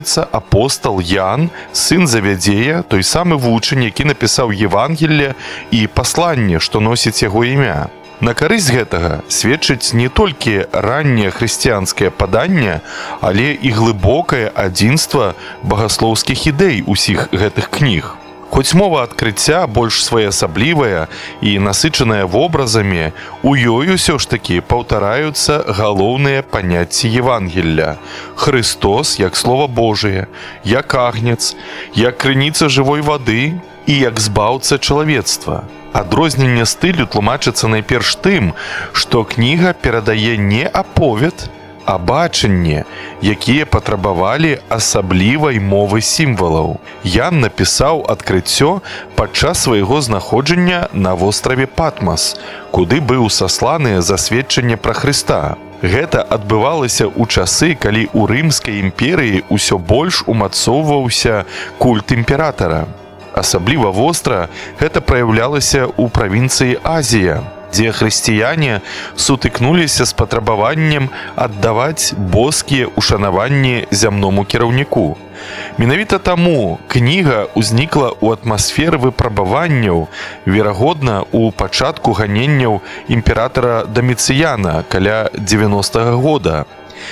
апостол Ян, сын Завядзея, той самы вучань, які напісаў Евангелле і пасланне, што носіць яго імя. На карысць гэтага сведчыць не толькі ранняе хрысціянскае паданне, але і глыбокае адзінства багаслоўскіх ідэй усіх гэтых кніг. Хоць мова адкрыцця больш своеасаблівая і насычаная вобразамі, у ёй усё ж такі паўтараюцца галоўныя паняцці Евангелля. Христос як Слова Божие, як агнец, як крыніца жывой вады і як збаўца чалавецтва. Адрозненне стылю тлумачыцца найперш тым, што кніга перадае не аповед, а бачанне, якія патрабавалі асаблівай мовы сімвалаў. Ян напісаў адкрыццё падчас свайго знаходжання на востраве Патмас, куды быў сасланы за сведчанне пра Хрыста. Гэта адбывалася ў часы, калі ў Рымскай імперыі ўсё больш умацоўваўся культ імператара. Асабліва востра гэта праяўлялася ў правінцыі Азія, дзе хрысціяне сутыкнуліся з патрабаваннем аддаваць боскія ушанаванні зямному кіраўніку. Менавіта таму кніга ўзнікла ў атмасферы выпрабаванняў, верагодна, у пачатку ганенняў імператара Даміцыяна каля 90-го года.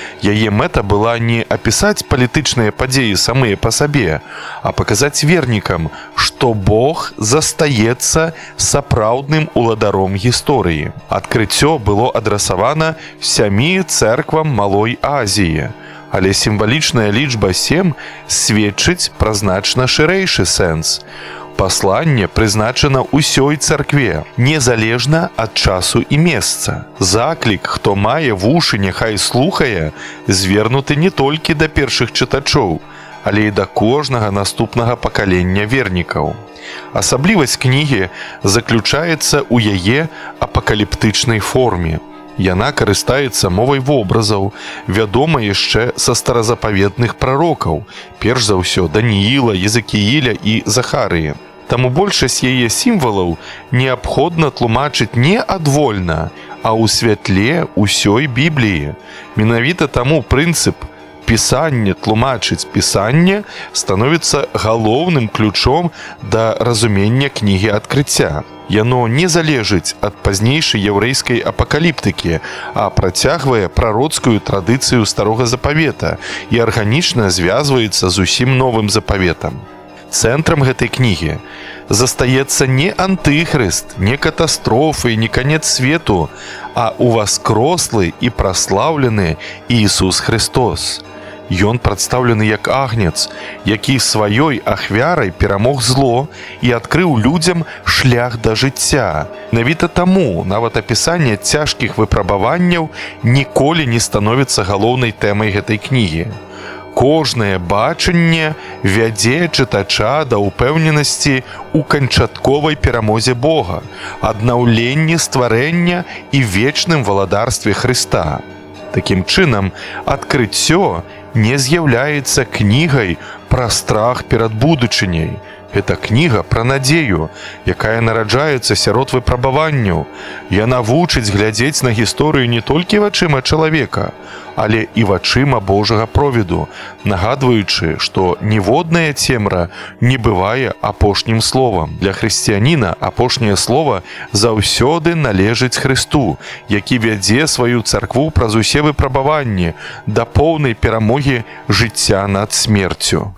Яе мэта была не апісаць палітычныя падзеі самыя па сабе, а паказаць вернікам, што Бог застаецца сапраўдным уладаром гісторыі. Адкрыццё было адрасавана 7 цэрквам Малой Азіі, але сімвалічная лічба 7 сведчыць пра значна шырэйшы сэнс. Пасланне прызначана ўсёй царкве, незалежна ад часу і месца. Заклік, хто мае вушы, няхай слухае, звернуты не толькі да першых чытачоў, але і да кожнага наступнага пакалення вернікаў. Асаблівасць кнігі заключаецца ў яе апакаліптычнай форме. Яна карыстаецца мовай вобразаў, вядома яшчэ са старазапаветных прарокаў, перш за ўсё Данііла, Езекііля і Захарыі. Таму большасць яе сімвалаў неабходна тлумачыць не адвольна, а ў святле ўсёй Бібліі. Менавіта таму прынцып пісання тлумачыць пісанне становіцца галоўным ключом да разумення кнігі адкрыцця. Яно не залежыць ад пазнейшай яўрэйскай апакаліптыкі, а працягвае прароцкую традыцыю Старога Запавета і арганічна звязваецца з усім новым запаветам. Цэнтрам гэтай кнігі застаецца не антыхрыст, не катастрофы, не канец свету, а уваскрослы і праслаўлены Ісус Христос. Ён прадстаўлены як агнец, які сваёй ахвярай перамог зло і адкрыў людзям шлях да жыцця. Менавіта таму нават апісанне цяжкіх выпрабаванняў ніколі не становіцца галоўнай тэмай гэтай кнігі. Кожнае бачанне вядзе чытача да ўпэўненасці ў канчатковай перамозе Бога, аднаўленні стварэння і вечным валадарстве Хрыста. Такім чынам, адкрыццё не з'яўляецца кнігай пра страх перад будучыняй. Гэта кніга пра надзею, якая нараджаецца сярод выпрабаванняў. Яна вучыць глядзець на гісторыю не толькі вачыма чалавека, але і вачыма Божага провіду, нагадваючы, што ніводная цемра не бывае апошнім словам. Для хрысціяніна апошняе слова заўсёды належыць Хрысту, які вядзе сваю царкву праз усе выпрабаванні да поўнай перамогі жыцця над смерцю.